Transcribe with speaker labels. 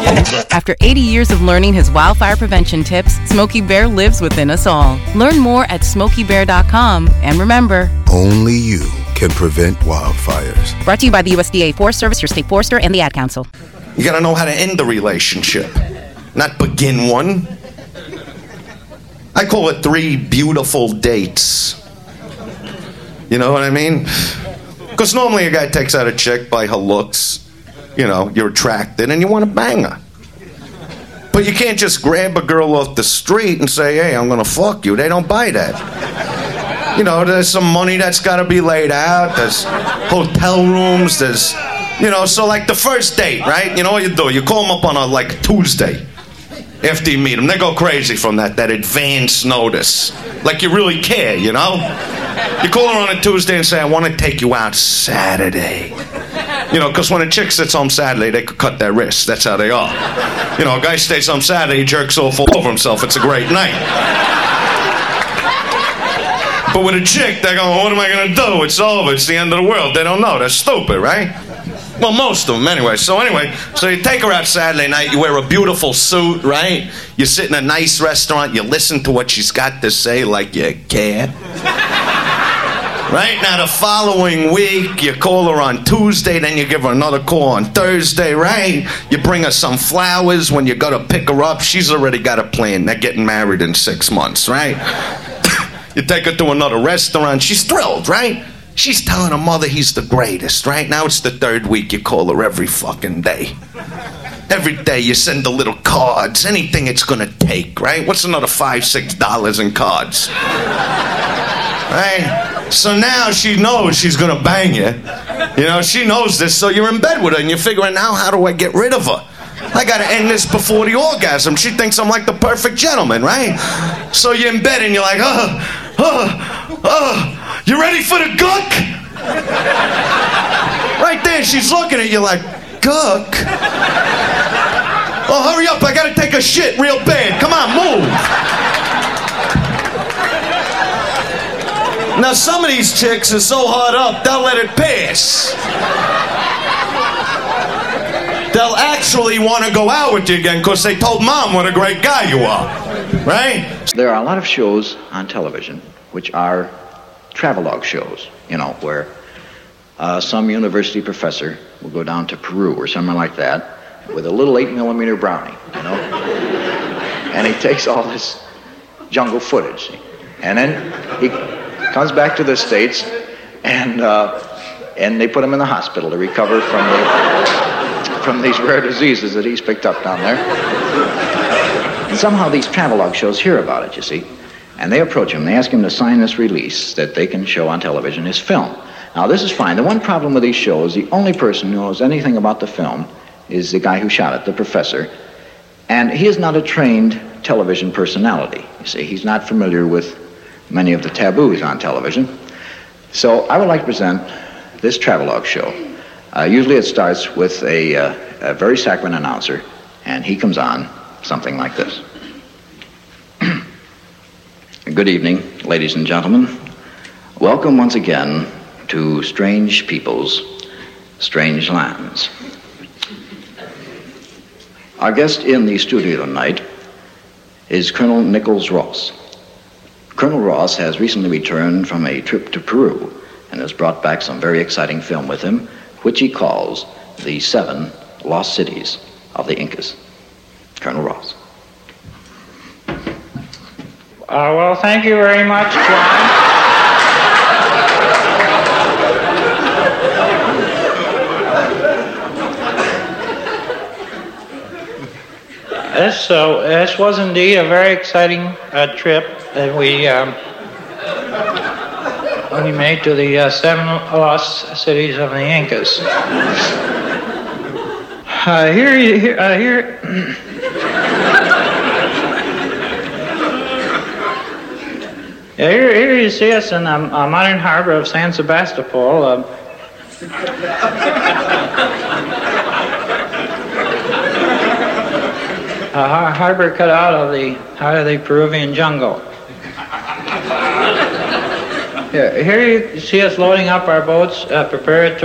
Speaker 1: After 80 years of learning his wildfire prevention tips, Smokey Bear lives within us all. Learn more at SmokeyBear.com. And remember,
Speaker 2: only you can prevent wildfires.
Speaker 1: Brought to you by the USDA Forest Service, your state forester, and the Ad Council.
Speaker 3: You gotta know how to end the relationship, not begin one. I call it 3 beautiful dates. You know what I mean? Because normally a guy takes out a chick by her looks. You know, you're attracted and you want to bang her. But you can't just grab a girl off the street and say, hey, I'm going to fuck you. They don't buy that. You know, there's some money that's got to be laid out. There's hotel rooms. There's, you know, so like the first date, right? You know what you do? You call them up on a, like, Tuesday. After you meet them, they go crazy from that advance notice. Like you really care, you know? You call her on a Tuesday and say, I want to take you out Saturday. You know, because when a chick sits home Saturday, they could cut their wrists. That's how they are. You know, a guy stays home Saturday, he jerks off all over himself. It's a great night. But with a chick, they're going, what am I going to do? It's over. It's the end of the world. They don't know. They're stupid, right? Well, most of them, anyway. So you take her out Saturday night, you wear a beautiful suit, right? You sit in a nice restaurant, you listen to what she's got to say like you care. Right? Now, the following week, you call her on Tuesday, then you give her another call on Thursday, right? You bring her some flowers. When you go to pick her up, she's already got a plan. They're getting married in 6 months, right? You take her to another restaurant, she's thrilled, right? She's telling her mother he's the greatest, right? Now it's the 3rd week, you call her every fucking day. Every day you send her little cards, anything it's gonna take, right? What's another $5, $6 in cards? Right? So now she knows she's gonna bang you. You know, she knows this, so you're in bed with her and you're figuring, now how do I get rid of her? I gotta end this before the orgasm. She thinks I'm like the perfect gentleman, right? So you're in bed and you're like, you ready for the gook? Right there, she's looking at you like, gook? Oh, hurry up, I gotta take a shit real bad. Come on, move. Now, some of these chicks are so hard up, they'll let it pass. They'll actually want to go out with you again because they told mom what a great guy you are, right?
Speaker 4: There are a lot of shows on television which are travelogue shows, you know, where some university professor will go down to Peru or something like that with a little 8mm brownie, you know, and he takes all this jungle footage, and then he comes back to the States, and they put him in the hospital to recover from these rare diseases that he's picked up down there. And somehow these travelogue shows hear about it, you see. And they approach him, they ask him to sign this release that they can show on television as film. Now this is fine. The one problem with these shows, the only person who knows anything about the film is the guy who shot it, the professor. And he is not a trained television personality. You see, he's not familiar with many of the taboos on television. So I would like to present this travelogue show. Usually it starts with a very saccharine announcer, and he comes on something like this. Good evening, ladies and gentlemen. Welcome once again to Strange Peoples, Strange Lands. Our guest in the studio tonight is Colonel Nichols Ross. Colonel Ross has recently returned from a trip to Peru and has brought back some very exciting film with him, which he calls The 7 Lost Cities of the Incas. Colonel Ross.
Speaker 5: Well, thank you very much, John. This was indeed a very exciting trip that we made to the 7 lost cities of the Incas. Here you see us in the modern harbor of San Sebastopol. A harbor cut out of the Peruvian jungle. Here you see us loading up our boats, prepared to